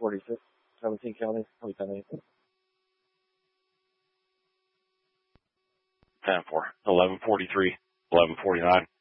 46, 17 County. How many 10-8? 10-4, 11:43, 11:49.